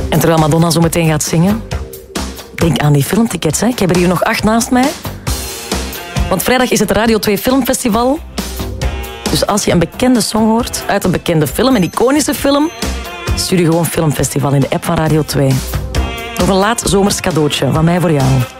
En terwijl Madonna zo meteen gaat zingen, denk aan die filmtickets. Hè. Ik heb er hier nog 8 naast mij. Want vrijdag is het Radio 2 Filmfestival. Dus als je een bekende song hoort uit een bekende film, een iconische film, stuur je gewoon Filmfestival in de app van Radio 2. Nog een laat zomers cadeautje van mij voor jou.